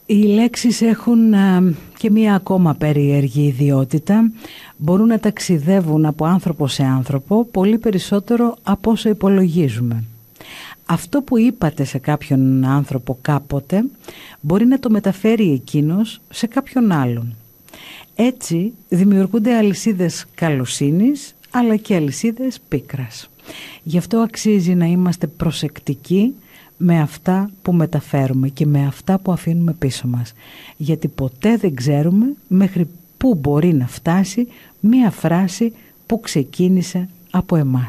Οι λέξεις έχουν και μία ακόμα περίεργη ιδιότητα. Μπορούν να ταξιδεύουν από άνθρωπο σε άνθρωπο πολύ περισσότερο από όσο υπολογίζουμε. Αυτό που είπατε σε κάποιον άνθρωπο κάποτε μπορεί να το μεταφέρει εκείνος σε κάποιον άλλον. Έτσι δημιουργούνται αλυσίδες καλοσύνης αλλά και αλυσίδες πίκρας. Γι' αυτό αξίζει να είμαστε προσεκτικοί με αυτά που μεταφέρουμε και με αυτά που αφήνουμε πίσω μας. Γιατί ποτέ δεν ξέρουμε μέχρι πού μπορεί να φτάσει μία φράση που ξεκίνησε από εμάς.